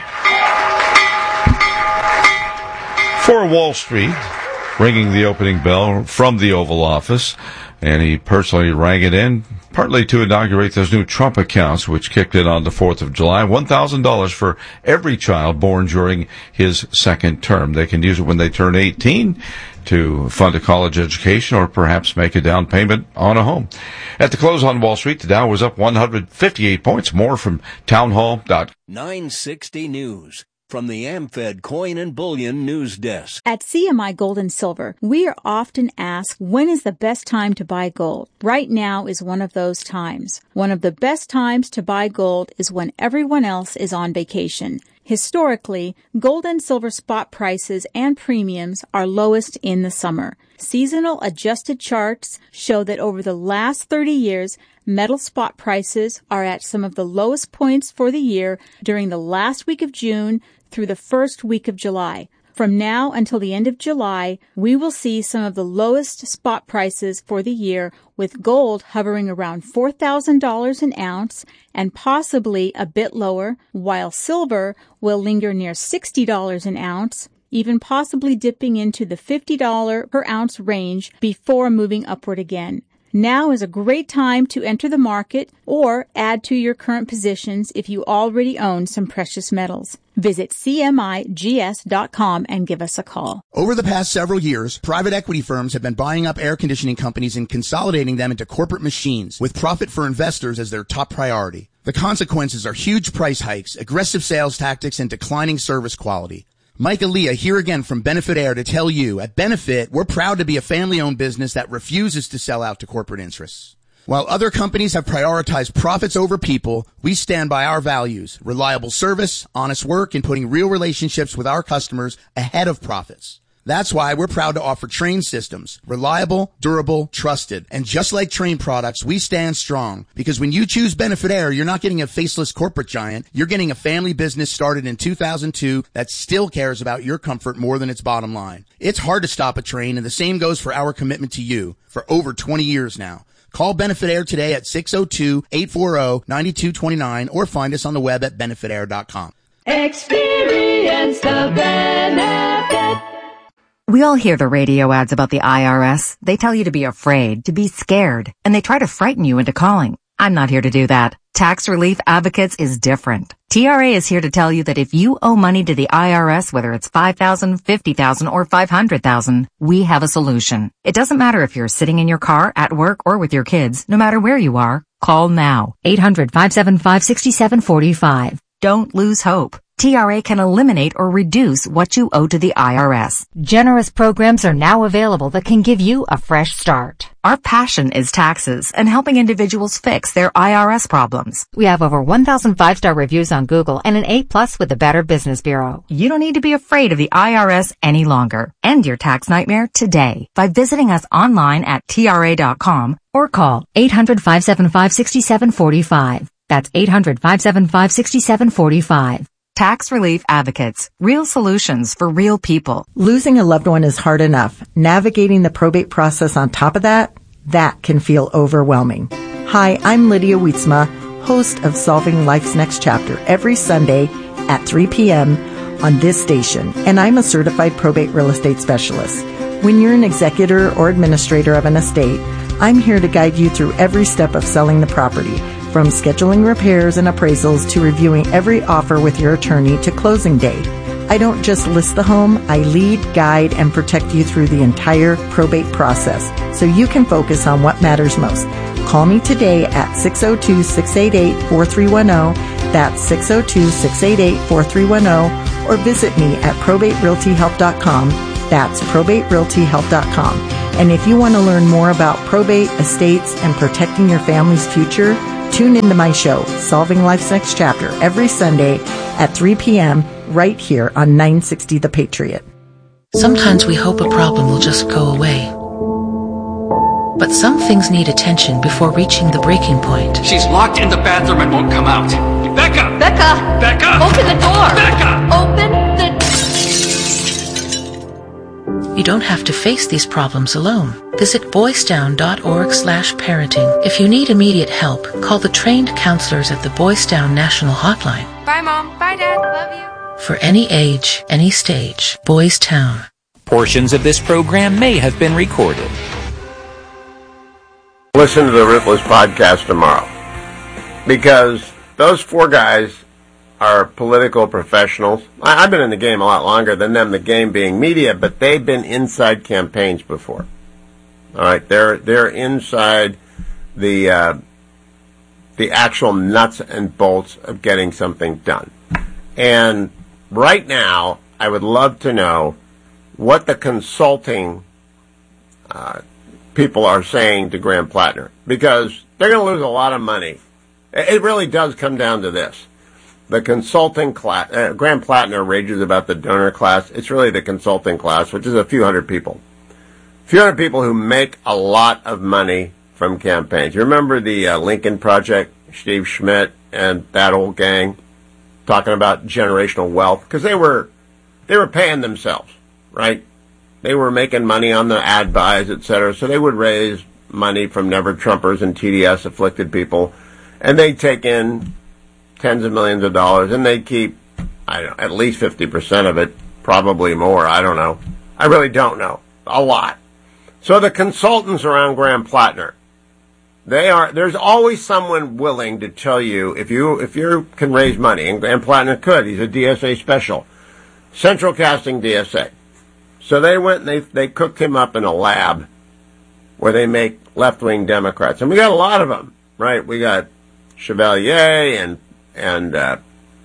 for Wall Street, ringing the opening bell from the Oval Office. And he personally rang it in, partly to inaugurate those new Trump accounts, which kicked in on the fourth of July. one thousand dollars for every child born during his second term. They can use it when they turn eighteen to fund a college education or perhaps make a down payment on a home. At the close on Wall Street, the Dow was up one hundred fifty-eight points. More from townhall dot com. nine sixty News. From the AmFed Coin and Bullion News Desk. At C M I Gold and Silver, we are often asked, when is the best time to buy gold? Right now is one of those times. One of the best times to buy gold is when everyone else is on vacation. Historically, gold and silver spot prices and premiums are lowest in the summer. Seasonal adjusted charts show that over the last thirty years, metal spot prices are at some of the lowest points for the year during the last week of June through the first week of July. From now until the end of July, we will see some of the lowest spot prices for the year, with gold hovering around four thousand dollars an ounce and possibly a bit lower, while silver will linger near sixty dollars an ounce, even possibly dipping into the fifty dollars per ounce range before moving upward again. Now is a great time to enter the market or add to your current positions if you already own some precious metals. Visit C M I G S dot com and give us a call. Over the past several years, private equity firms have been buying up air conditioning companies and consolidating them into corporate machines, with profit for investors as their top priority. The consequences are huge price hikes, aggressive sales tactics, and declining service quality. Mike Aaliyah here again from Benefit Air to tell you, at Benefit, we're proud to be a family-owned business that refuses to sell out to corporate interests. While other companies have prioritized profits over people, we stand by our values: reliable service, honest work, and putting real relationships with our customers ahead of profits. That's why we're proud to offer Train systems. Reliable, durable, trusted. And just like Train products, we stand strong. Because when you choose Benefit Air, you're not getting a faceless corporate giant. You're getting a family business started in two thousand two that still cares about your comfort more than its bottom line. It's hard to stop a train, and the same goes for our commitment to you for over twenty years now. Call Benefit Air today at six oh two, eight four oh, nine two two nine or find us on the web at benefit air dot com. Experience the benefit. We all hear the radio ads about the I R S. They tell you to be afraid, to be scared, and they try to frighten you into calling. I'm not here to do that. Tax Relief Advocates is different. T R A is here to tell you that if you owe money to the I R S, whether it's five thousand dollars, fifty thousand dollars, or five hundred thousand dollars, we have a solution. It doesn't matter if you're sitting in your car, at work, or with your kids. No matter where you are, call now. eight hundred, five seven five, six seven four five. Don't lose hope. T R A can eliminate or reduce what you owe to the I R S. Generous programs are now available that can give you a fresh start. Our passion is taxes and helping individuals fix their I R S problems. We have over one thousand five-star reviews on Google and an A plus with the Better Business Bureau. You don't need to be afraid of the I R S any longer. End your tax nightmare today by visiting us online at T R A dot com or call eight hundred, five seven five, six seven four five. That's eight hundred, five seven five, six seven four five. Tax Relief Advocates. Real solutions for real people. Losing a loved one is hard enough. Navigating the probate process on top of that, that can feel overwhelming. Hi, I'm Lydia Wietzma, host of Solving Life's Next Chapter, every Sunday at three p.m. on this station, and I'm a certified probate real estate specialist. When you're an executor or administrator of an estate, I'm here to guide you through every step of selling the property, from scheduling repairs and appraisals to reviewing every offer with your attorney to closing day. I don't just list the home, I lead, guide, and protect you through the entire probate process so you can focus on what matters most. Call me today at six oh two, six eight eight, four three one oh. That's six oh two, six eight eight, four three one oh. Or visit me at probate realty help dot com. That's probate realty help dot com. And if you want to learn more about probate, estates, and protecting your family's future, tune into my show, Solving Life's Next Chapter, every Sunday at three p.m. right here on nine sixty The Patriot. Sometimes we hope a problem will just go away. But some things need attention before reaching the breaking point. She's locked in the bathroom and won't come out. Becca! Becca! Becca! Open the door! Becca! Open the... You don't have to face these problems alone. Visit boys down dot org slash parenting. If you need immediate help, call the trained counselors at the Boys Down National Hotline. Bye, Mom. Bye, Dad. Love you. For any age, any stage, Boys Town. Portions of this program may have been recorded. Listen to the Ruthless podcast tomorrow, because those four guys are political professionals. I, I've been in the game a lot longer than them, the game being media, but they've been inside campaigns before. All right, they're they're inside the uh, the actual nuts and bolts of getting something done. And right now, I would love to know what the consulting uh, people are saying to Graham Plattner, because they're going to lose a lot of money. It really does come down to this. The consulting class, uh, Graham Plattner rages about the donor class. It's really the consulting class, which is a few hundred people. A few hundred people who make a lot of money from campaigns. You remember the uh, Lincoln Project, Steve Schmidt and that old gang talking about generational wealth? Because they were, they were paying themselves, right? They were making money on the ad buys, et cetera, so they would raise money from never-Trumpers and T D S-afflicted people, and they'd take in tens of millions of dollars, and they'd keep, I don't know, at least fifty percent of it, probably more, I don't know. I really don't know. A lot. So the consultants around Graham Plattner, they are, there's always someone willing to tell you if you, if you can raise money, and Graham Plattner could, he's a D S A special, Central Casting D S A. So they went and they, they cooked him up in a lab where they make left-wing Democrats. And we got a lot of them, right? We got Chevalier and, and, uh,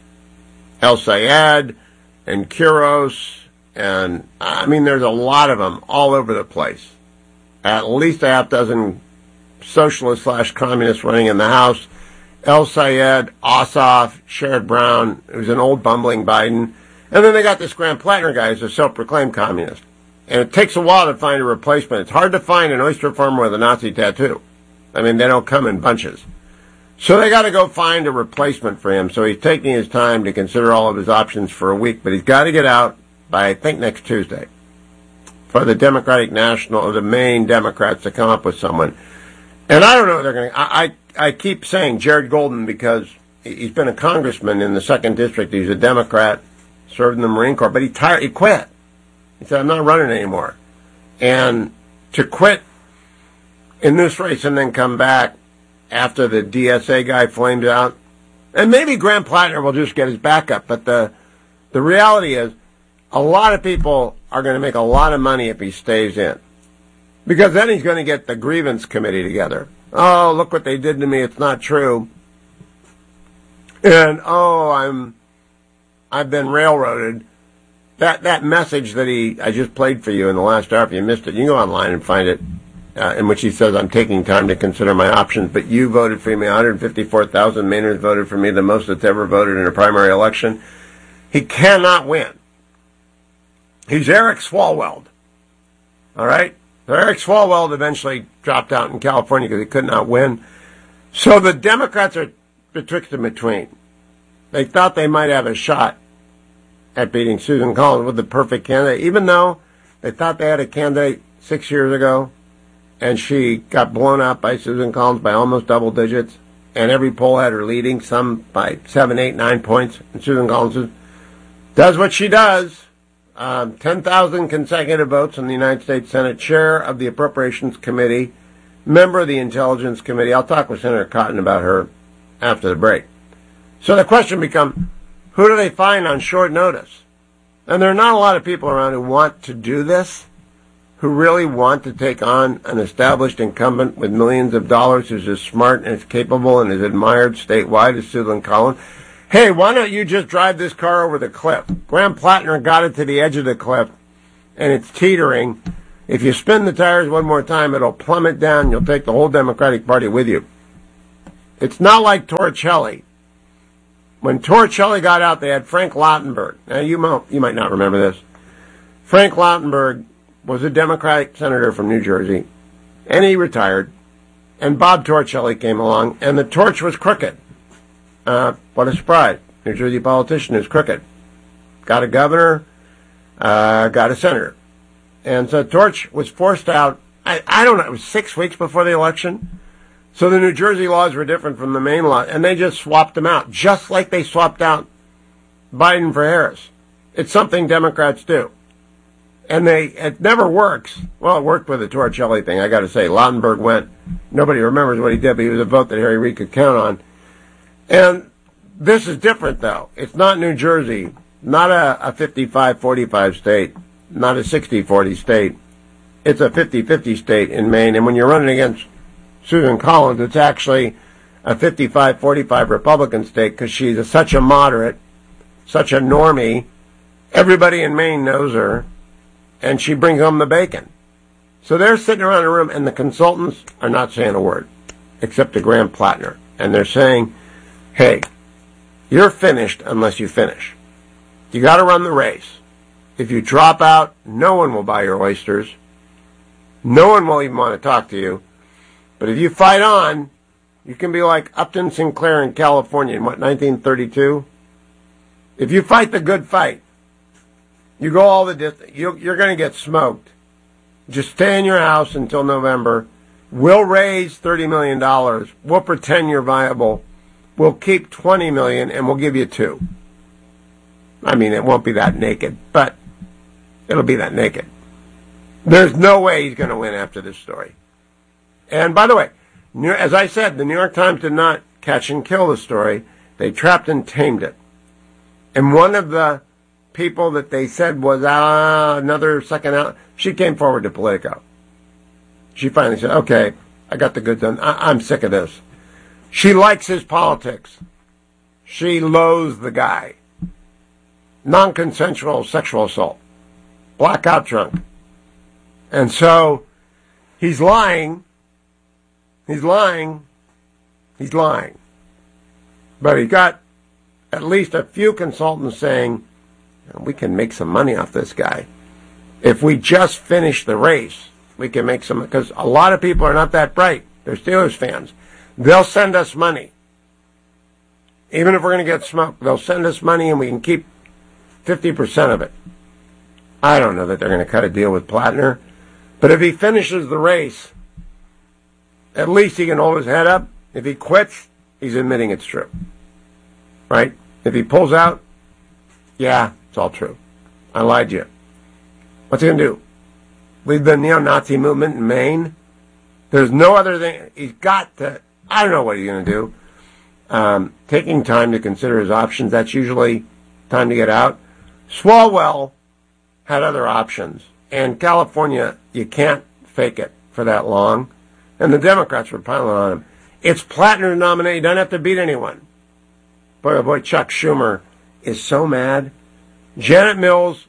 El Sayed and Quiros. And, I mean, there's a lot of them all over the place. At least a half dozen socialists slash communists running in the House. El Sayed, Ossoff, Sherrod Brown, who's an old bumbling Biden. And then they got this Graham Plattner guy who's a self-proclaimed communist. And it takes a while to find a replacement. It's hard to find an oyster farmer with a Nazi tattoo. I mean, they don't come in bunches. So they got to go find a replacement for him. So he's taking his time to consider all of his options for a week. But he's got to get out by, I think, next Tuesday for the Democratic National, or the main Democrats to come up with someone. And I don't know if they're going to... I, I keep saying Jared Golden because he's been a congressman in the second district. He's a Democrat. Served in the Marine Corps, but he tired, he quit. He said, I'm not running anymore. And to quit in this race and then come back after the D S A guy flamed out, and maybe Graham Plattner will just get his backup, but the the reality is a lot of people are going to make a lot of money if he stays in. Because then he's going to get the grievance committee together. Oh, look what they did to me, it's not true. And, oh, I'm... I've been railroaded. That that message that he I just played for you in the last hour, if you missed it, you can go online and find it, uh, in which he says, I'm taking time to consider my options, but you voted for me, one hundred fifty-four thousand Mainers voted for me, the most that's ever voted in a primary election. He cannot win. He's Eric Swalwell. All right? So Eric Swalwell eventually dropped out in California because he could not win. So the Democrats are betwixt and between. They thought they might have a shot at beating Susan Collins with the perfect candidate, even though they thought they had a candidate six years ago, and she got blown out by Susan Collins by almost double digits, and every poll had her leading, some by seven, eight, nine points, and Susan Collins does what she does. Um, ten thousand consecutive votes in the United States Senate, chair of the Appropriations Committee, member of the Intelligence Committee. I'll talk with Senator Cotton about her after the break. So the question becomes, who do they find on short notice? And there are not a lot of people around who want to do this, who really want to take on an established incumbent with millions of dollars who's as smart and as capable and as admired statewide as Susan Collins. Hey, why don't you just drive this car over the cliff? Graham Plattner got it to the edge of the cliff, and it's teetering. If you spin the tires one more time, it'll plummet down, and you'll take the whole Democratic Party with you. It's not like Torricelli. When Torricelli got out, they had Frank Lautenberg. Now, you might, you might not remember this. Frank Lautenberg was a Democratic senator from New Jersey, and he retired, and Bob Torricelli came along, and the torch was crooked. Uh, what a surprise. New Jersey politician is crooked. Got a governor, uh, got a senator. And so Torch was forced out, I, I don't know, it was six weeks before the election. So the New Jersey laws were different from the Maine law, and they just swapped them out, just like they swapped out Biden for Harris. It's something Democrats do. And they, it never works. Well, it worked with the Torricelli thing, I gotta say. Lautenberg went, nobody remembers what he did, but he was a vote that Harry Reid could count on. And this is different, though. It's not New Jersey, not a, a fifty-five forty-five state, not a sixty forty state. It's a fifty fifty state in Maine. And when you're running against Susan Collins, it's actually a fifty-five forty-five Republican state because she's a, such a moderate, such a normie. Everybody in Maine knows her, and she brings home the bacon. So they're sitting around a room, and the consultants are not saying a word, except to Graham Plattner. And they're saying, hey, you're finished unless you finish. You got to run the race. If you drop out, no one will buy your oysters. No one will even want to talk to you. But if you fight on, you can be like Upton Sinclair in California in, what, nineteen thirty-two? If you fight the good fight, you go all the distance, you're, you're going to get smoked. Just stay in your house until November. We'll raise thirty million dollars. We'll pretend you're viable. We'll keep twenty million dollars, and we'll give you two. I mean, it won't be that naked, but it'll be that naked. There's no way he's going to win after this story. And by the way, as I said, the New York Times did not catch and kill the story. They trapped and tamed it. And one of the people that they said was ah, another second out, she came forward to Politico. She finally said, okay, I got the goods done. I- I'm sick of this. She likes his politics. She loathes the guy. Non-consensual sexual assault. Blackout drunk. And so, he's lying. He's lying. He's lying. But he got at least a few consultants saying, we can make some money off this guy. If we just finish the race, we can make some, because a lot of people are not that bright. They're Steelers fans. They'll send us money. Even if we're going to get smoked, they'll send us money and we can keep fifty percent of it. I don't know that they're going to cut a deal with Plattner. But if he finishes the race, at least he can hold his head up. If he quits, he's admitting it's true. Right? If he pulls out, yeah, it's all true. I lied to you. What's he going to do? Lead the neo-Nazi movement in Maine? There's no other thing. He's got to, I don't know what he's going to do. Um, taking time to consider his options, that's usually time to get out. Swalwell had other options. And California, you can't fake it for that long. And the Democrats were piling on him. It's Plattner to nominate. You don't have to beat anyone. Boy, oh boy, Chuck Schumer is so mad. Janet Mills,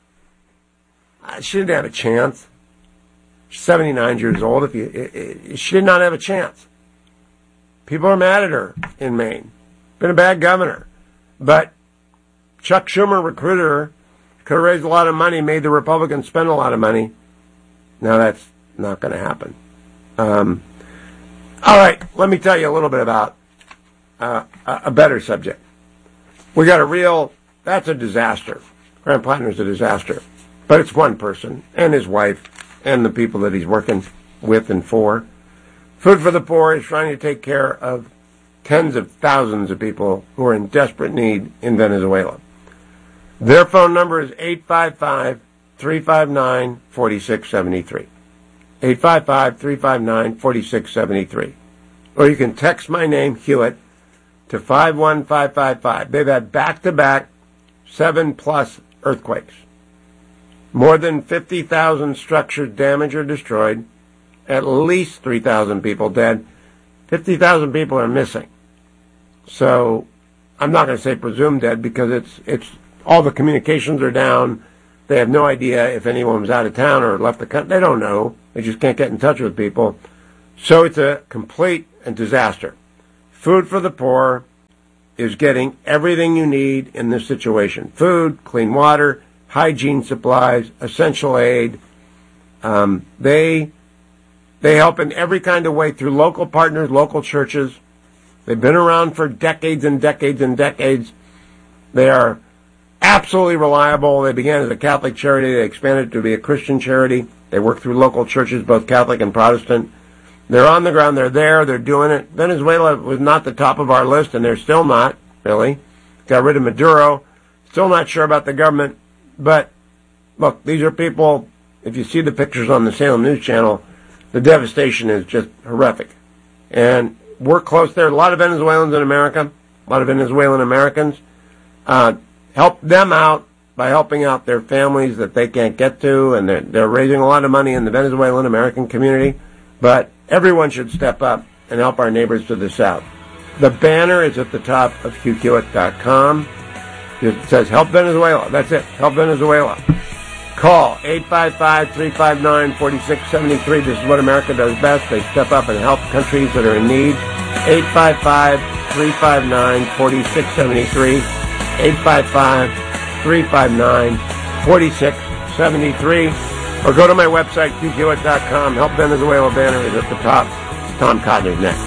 she didn't have a chance. She's seventy-nine years old. If you, she did not have a chance. People are mad at her in Maine. Been a bad governor. But Chuck Schumer recruited her, could have raised a lot of money, made the Republicans spend a lot of money. Now that's not going to happen. Um, all right, let me tell you a little bit about uh, a better subject. We got a real, that's a disaster. Grant Plattner's a disaster. But it's one person, and his wife, and the people that he's working with and for. Food for the Poor is trying to take care of tens of thousands of people who are in desperate need in Venezuela. Their phone number is eight five five, three five nine, four six seven three. eight five five, three five nine, four six seven three. Or you can text my name, Hewitt, to five one five five five. They've had back-to-back seven-plus earthquakes. More than fifty thousand structures damaged or destroyed. At least three thousand people dead. fifty thousand people are missing. So I'm not going to say presumed dead because it's it's all the communications are down. They have no idea if anyone was out of town or left the country. They don't know. They just can't get in touch with people. So it's a complete disaster. Food for the Poor is getting everything you need in this situation. Food, clean water, hygiene supplies, essential aid. Um, they they help in every kind of way through local partners, local churches. They've been around for decades and decades and decades. They are absolutely reliable. They began as a Catholic charity. They expanded to be a Christian charity. They work through local churches, both Catholic and Protestant. They're on the ground. They're there. They're doing it. Venezuela was not the top of our list, and they're still not, really. Got rid of Maduro. Still not sure about the government. But, look, these are people, if you see the pictures on the Salem News Channel, the devastation is just horrific. And we're close there. A lot of Venezuelans in America, a lot of Venezuelan Americans. Uh, help them out by helping out their families that they can't get to, and they're, they're raising a lot of money in the Venezuelan American community. But everyone should step up and help our neighbors to the south. The banner is at the top of Hugh Hewitt dot com. It says, Help Venezuela. That's it. Help Venezuela. Call eight five five, three five nine, four six seven three. This is what America does best. They step up and help countries that are in need. eight five five, three five nine, four six seven three. eight five five, three five nine, four six seven three. Or go to my website, Hugh Hewitt dot com. Help Venezuela banner is at the top. Tom Cotton next.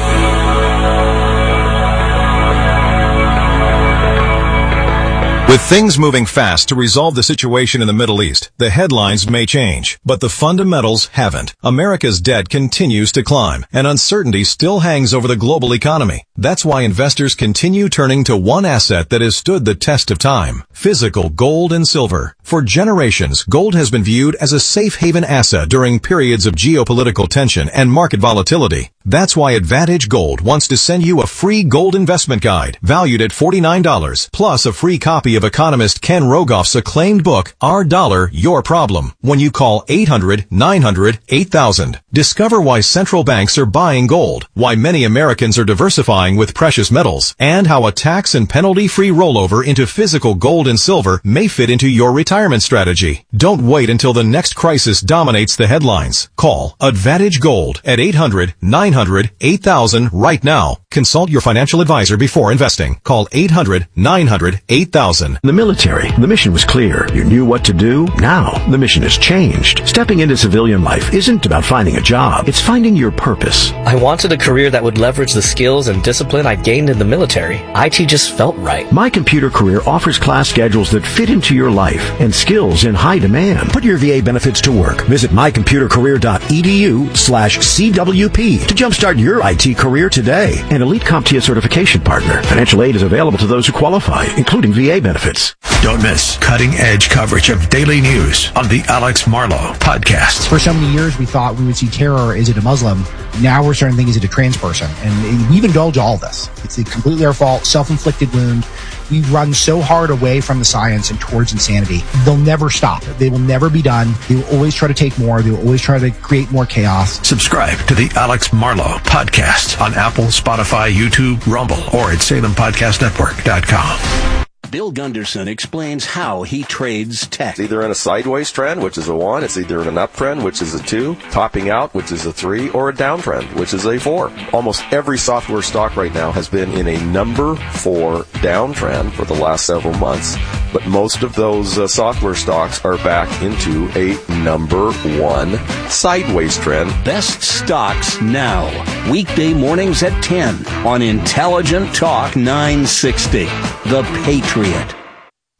With things moving fast to resolve the situation in the Middle East, the headlines may change, but the fundamentals haven't. America's debt continues to climb, and uncertainty still hangs over the global economy. That's why investors continue turning to one asset that has stood the test of time: physical gold and silver. For generations, gold has been viewed as a safe haven asset during periods of geopolitical tension and market volatility. That's why Advantage Gold wants to send you a free gold investment guide valued at forty-nine dollars, plus a free copy of economist Ken Rogoff's acclaimed book, Our Dollar, Your Problem, when you call eight hundred, nine hundred, eight thousand. Discover why central banks are buying gold, why many Americans are diversifying with precious metals, and how a tax and penalty-free rollover into physical gold and silver may fit into your retirement strategy. Don't wait until the next crisis dominates the headlines. Call Advantage Gold at eight hundred, nine hundred, eight thousand right now. Consult your financial advisor before investing. Call eight hundred, nine hundred, eight thousand. In the military, the mission was clear. You knew what to do. Now, the mission has changed. Stepping into civilian life isn't about finding a job. It's finding your purpose. I wanted a career that would leverage the skills and discipline I gained in the military. I T just felt right. My Computer Career offers class schedules that fit into your life and skills in high demand. Put your V A benefits to work. Visit my computer career dot e d u slash C W P to jumpstart your I T career today. An Elite CompTIA certification partner. Financial aid is available to those who qualify, including V A benefits. Don't miss cutting-edge coverage of daily news on the Alex Marlow Podcast. For so many years, we thought we would see terror. Is it a Muslim? Now we're starting to think, is it a trans person? And we've indulged all this. It's completely our fault, self-inflicted wound. We run so hard away from the science and towards insanity. They'll never stop. They will never be done. They will always try to take more. They will always try to create more chaos. Subscribe to the Alex Marlow Podcast on Apple, Spotify, YouTube, Rumble, or at Salem Podcast Network dot com. Bill Gunderson explains how he trades tech. It's either in a sideways trend, which is a one. It's either in an uptrend, which is a two. Topping out, which is a three. Or a downtrend, which is a four. Almost every software stock right now has been in a number four downtrend for the last several months. But most of those uh, software stocks are back into a number one sideways trend. Best stocks now. Weekday mornings at ten on Intelligent Talk nine sixty. The Patriot.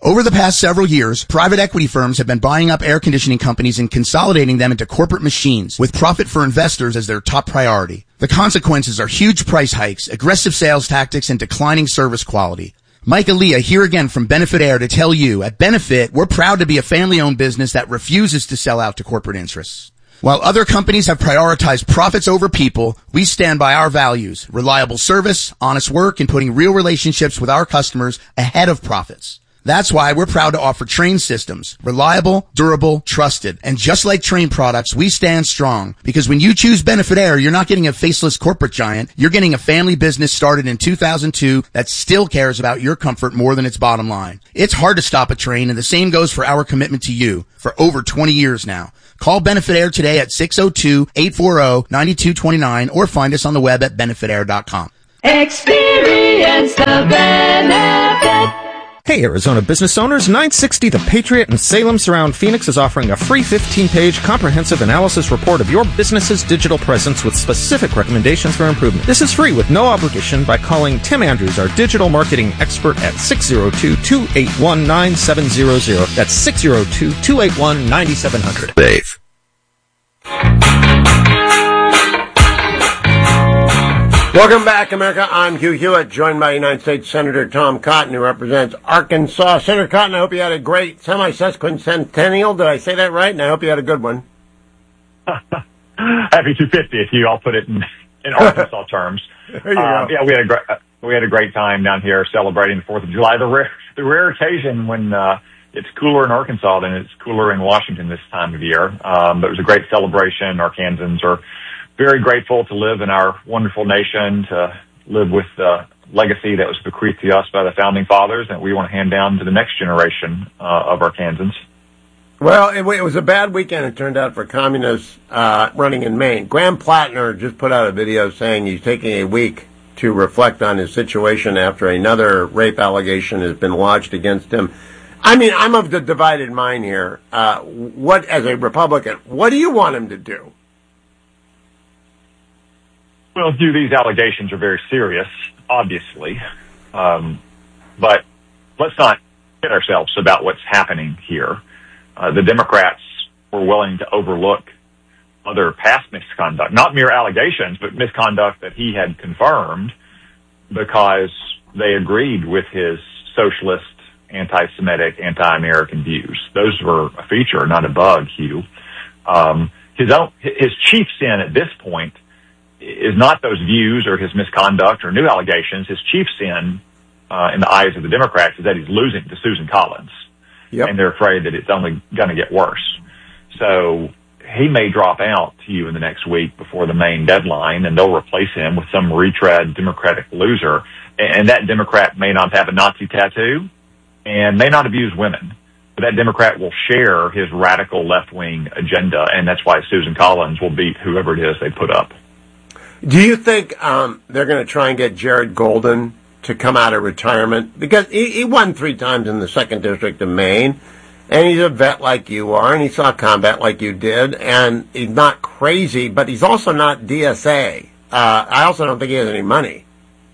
Over the past several years, private equity firms have been buying up air conditioning companies and consolidating them into corporate machines, with profit for investors as their top priority. The consequences are huge price hikes, aggressive sales tactics, and declining service quality. Mike Aaliyah here again from Benefit Air to tell you, at Benefit, we're proud to be a family-owned business that refuses to sell out to corporate interests. While other companies have prioritized profits over people, we stand by our values: reliable service, honest work, and putting real relationships with our customers ahead of profits. That's why we're proud to offer Trane systems. Reliable, durable, trusted. And just like Trane products, we stand strong. Because when you choose Benefit Air, you're not getting a faceless corporate giant. You're getting a family business started in two thousand two that still cares about your comfort more than its bottom line. It's hard to stop a Trane, and the same goes for our commitment to you for over twenty years now. Call Benefit Air today at six oh two, eight four oh, nine two two nine or find us on the web at benefit air dot com. Experience the benefit. Hey, Arizona business owners, nine sixty The Patriot in Salem Surround Phoenix is offering a free fifteen-page comprehensive analysis report of your business's digital presence with specific recommendations for improvement. This is free with no obligation by calling Tim Andrews, our digital marketing expert, at six oh two, two eight one, nine seven zero zero. That's six oh two, two eight one, nine seven zero zero. Dave. Welcome back, America. I'm Hugh Hewitt, joined by United States Senator Tom Cotton, who represents Arkansas. Senator Cotton, I hope you had a great semi-sesquicentennial. Did I say that right? And I hope you had a good one. Happy two fiftieth, Hugh. I'll put it in, in Arkansas terms. There you um, go. Yeah, we had a great uh, we had a great time down here celebrating the Fourth of July. The rare the rare occasion when uh, it's cooler in Arkansas than it's cooler in Washington this time of year. Um, but it was a great celebration. Arkansans are very grateful to live in our wonderful nation, to live with the legacy that was bequeathed to us by the founding fathers, and we want to hand down to the next generation uh, of Arkansans. Well, it, it was a bad weekend, it turned out, for communists uh, running in Maine. Graham Plattner just put out a video saying he's taking a week to reflect on his situation after another rape allegation has been lodged against him. I mean, I'm of the divided mind here. Uh, what, as a Republican, what do you want him to do? Well, Hugh, these allegations are very serious, obviously. Um, but let's not kid ourselves about what's happening here. Uh, the Democrats were willing to overlook other past misconduct, not mere allegations, but misconduct that he had confirmed because they agreed with his socialist, anti-Semitic, anti-American views. Those were a feature, not a bug, Hugh. Um, his own, his chief sin at this point is not those views or his misconduct or new allegations. His chief sin, uh, in the eyes of the Democrats, is that he's losing to Susan Collins. Yep. And they're afraid that it's only going to get worse. So he may drop out to you in the next week before the Maine deadline, and they'll replace him with some retread Democratic loser. And that Democrat may not have a Nazi tattoo and may not abuse women. But that Democrat will share his radical left-wing agenda, and that's why Susan Collins will beat whoever it is they put up. Do you think um, they're going to try and get Jared Golden to come out of retirement? Because he, he won three times in the second district of Maine, and he's a vet like you are, and he saw combat like you did, and he's not crazy, but he's also not D S A. Uh, I also don't think he has any money.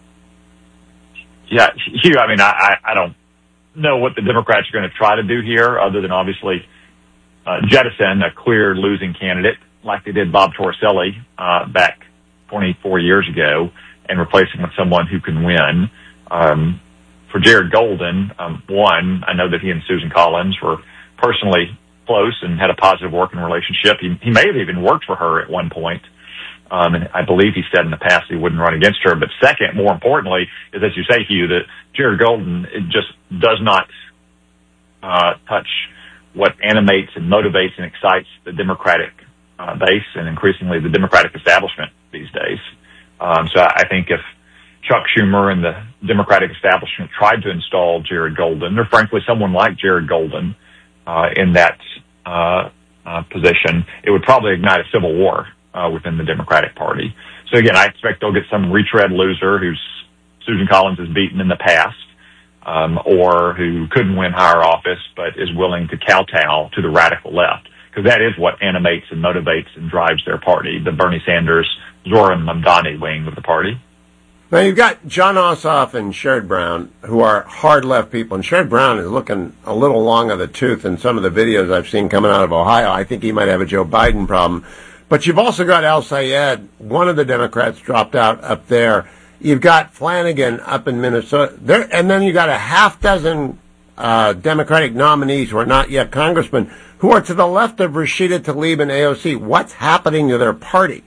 Yeah, Hugh, I mean, I, I don't know what the Democrats are going to try to do here, other than obviously uh, jettison a clear losing candidate like they did Bob Torricelli uh, back twenty-four years ago, and replacing with someone who can win. Um, for Jared Golden, um, one, I know that he and Susan Collins were personally close and had a positive working relationship. He, he may have even worked for her at one point. Um, and I believe he said in the past he wouldn't run against her. But second, more importantly, is, as you say, Hugh, that Jared Golden, it just does not uh, touch what animates and motivates and excites the Democratic uh, base and increasingly the Democratic establishment these days. Um, so I think if Chuck Schumer and the Democratic establishment tried to install Jared Golden, or frankly someone like Jared Golden, uh, in that uh, uh, position, it would probably ignite a civil war uh, within the Democratic Party. So again, I expect they'll get some retread loser who's Susan Collins has beaten in the past, um, or who couldn't win higher office but is willing to kowtow to the radical left, because that is what animates and motivates and drives their party, the Bernie Sanders, Zoran Mamdani wing of the party. Now, you've got John Ossoff and Sherrod Brown, who are hard left people, and Sherrod Brown is looking a little long of the tooth in some of the videos I've seen coming out of Ohio. I think he might have a Joe Biden problem. But you've also got Al Sayed, one of the Democrats dropped out up there. You've got Flanagan up in Minnesota. There, and then you've got a half dozen uh, Democratic nominees who are not yet congressmen, who are to the left of Rashida Tlaib and A O C. What's happening to their party?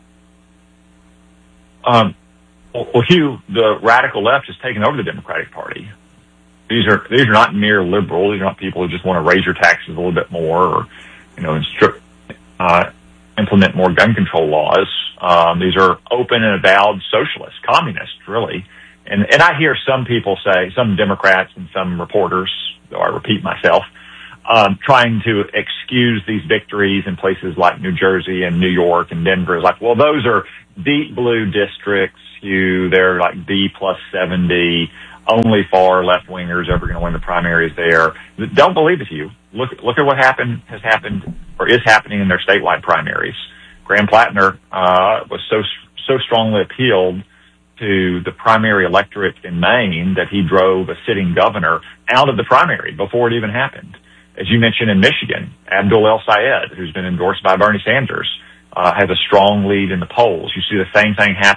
Um. Well, Hugh, the radical left has taken over the Democratic Party. These are these are not mere liberals. These are not people who just want to raise your taxes a little bit more, or you know, instru- uh, implement more gun control laws. Um, these are open and avowed socialists, communists, really. And and I hear some people say, some Democrats and some reporters, though I repeat myself, um, trying to excuse these victories in places like New Jersey and New York and Denver. Is like, well, those are deep blue districts. You, they're like D plus seventy, only far left wingers ever going to win the primaries there. Don't believe it, you. Look, look at what happened, has happened, or is happening in their statewide primaries. Graham Plattner, uh, was so, so strongly appealed to the primary electorate in Maine that he drove a sitting governor out of the primary before it even happened. As you mentioned in Michigan, Abdul El Sayed, who's been endorsed by Bernie Sanders, uh, has a strong lead in the polls. You see the same thing happen